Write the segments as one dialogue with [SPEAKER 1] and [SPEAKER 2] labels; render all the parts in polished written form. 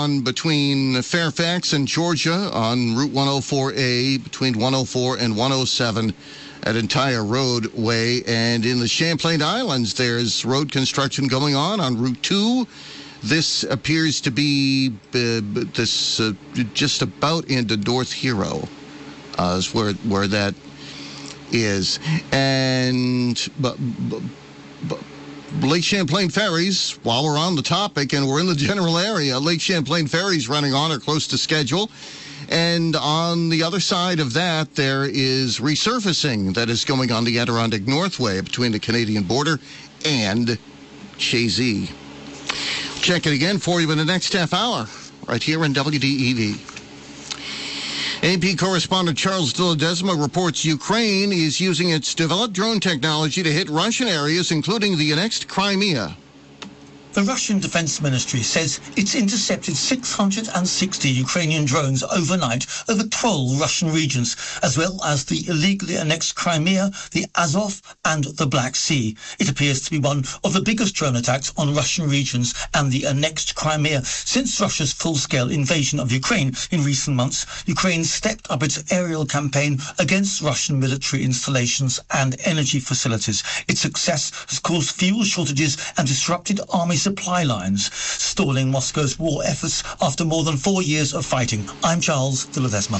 [SPEAKER 1] on between Fairfax and Georgia on Route 104A, between 104 and 107, an entire roadway. And in the Champlain Islands, there's road construction going on Route 2. This appears to be just about into North Hero, is where that is. And but Lake Champlain Ferries, while we're on the topic and we're in the general area, Lake Champlain Ferries running on or close to schedule. And on the other side of that, there is resurfacing that is going on the Adirondack Northway between the Canadian border and Chazy. Check it again for you in the next half hour, right here in WDEV. AP correspondent Charles de Ledesma reports Ukraine is using its developed drone technology to hit Russian areas, including the annexed Crimea.
[SPEAKER 2] The Russian Defense Ministry says it's intercepted 660 Ukrainian drones overnight over 12 Russian regions, as well as the illegally annexed Crimea, the Azov and the Black Sea. It appears to be one of the biggest drone attacks on Russian regions and the annexed Crimea since Russia's full-scale invasion of Ukraine in recent months. Ukraine stepped up its aerial campaign against Russian military installations and energy facilities. Its success has caused fuel shortages and disrupted army supply lines, stalling Moscow's war efforts after more than 4 years of fighting. I'm Charles de Ledesma.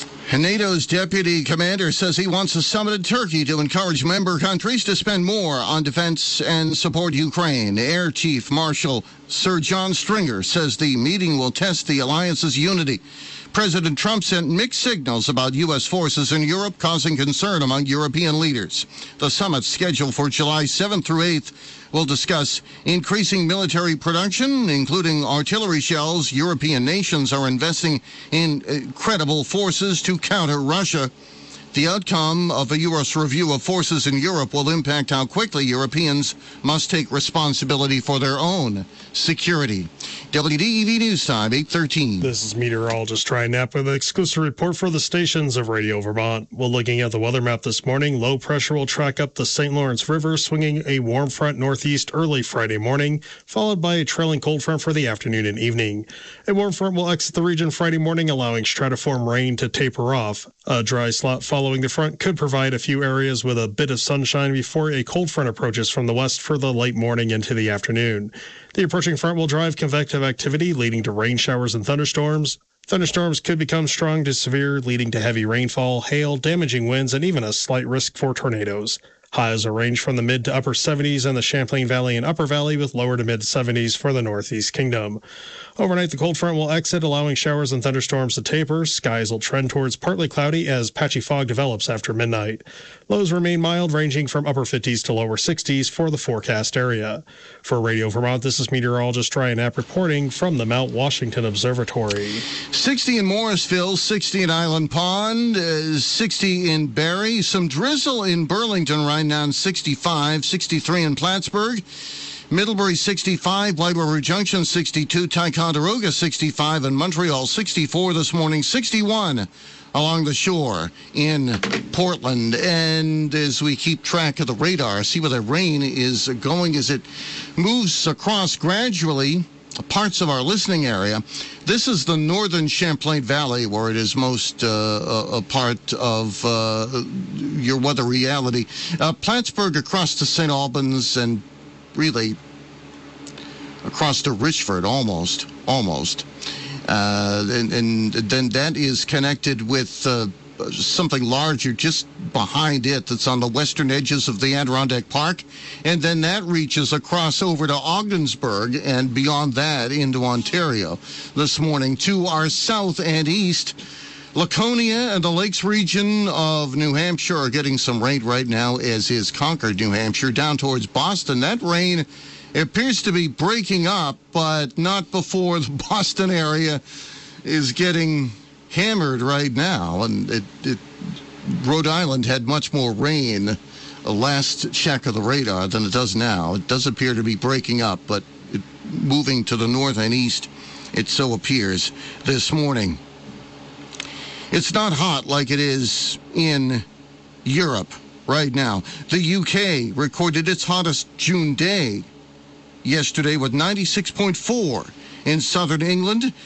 [SPEAKER 1] NATO's deputy commander says he wants a summit in Turkey to encourage member countries to spend more on defense and support Ukraine. Air Chief Marshal Sir John Stringer says the meeting will test the alliance's unity. President Trump sent mixed signals about U.S. forces in Europe, causing concern among European leaders. The summit, scheduled for July 7th through 8th, will discuss increasing military production, including artillery shells. European nations are investing in credible forces to counter Russia. The outcome of a U.S. review of forces in Europe will impact how quickly Europeans must take responsibility for their own security. WDEV News Time, 8:13.
[SPEAKER 3] This is meteorologist Ryan Knapp with an exclusive report for the stations of Radio Vermont. Well, looking at the weather map this morning, low pressure will track up the St. Lawrence River, swinging a warm front northeast early Friday morning, followed by a trailing cold front for the afternoon and evening. A warm front will exit the region Friday morning, allowing stratiform rain to taper off. A dry slot following the front could provide a few areas with a bit of sunshine before a cold front approaches from the west for the late morning into the afternoon. The approaching front will drive convective activity, leading to rain showers and thunderstorms. Thunderstorms could become strong to severe, leading to heavy rainfall, hail, damaging winds, and even a slight risk for tornadoes. Highs are ranged from the mid to upper 70s in the Champlain Valley and Upper Valley, with lower to mid 70s for the Northeast Kingdom. Overnight, the cold front will exit, allowing showers and thunderstorms to taper. Skies will trend towards partly cloudy as patchy fog develops after midnight. Lows remain mild, ranging from upper 50s to lower 60s for the forecast area. For Radio Vermont, this is meteorologist Ryan Knapp reporting from the Mount Washington Observatory.
[SPEAKER 1] 60 in Morrisville, 60 in Island Pond, 60 in Barrie, some drizzle in Burlington right now, 65, 63 in Plattsburgh. Middlebury 65, White River Junction 62, Ticonderoga 65, and Montreal 64 this morning, 61 along the shore in Portland. And as we keep track of the radar, see where the rain is going as it moves across gradually parts of our listening area. This is the northern Champlain Valley, where it is most a part of your weather reality. Plattsburgh across to St. Albans and really across to Richford, almost. And then that is connected with something larger just behind it that's on the western edges of the Adirondack Park. And then that reaches across over to Ogdensburg and beyond that into Ontario this morning. To our south and east, Laconia and the Lakes region of New Hampshire are getting some rain right now, as is Concord, New Hampshire. Down towards Boston, that rain appears to be breaking up, but not before the Boston area is getting hammered right now. And Rhode Island had much more rain last check of the radar than it does now. It does appear to be breaking up, but moving to the north and east, it so appears this morning. It's not hot like it is in Europe right now. The UK recorded its hottest June day yesterday with 96.4 in southern England.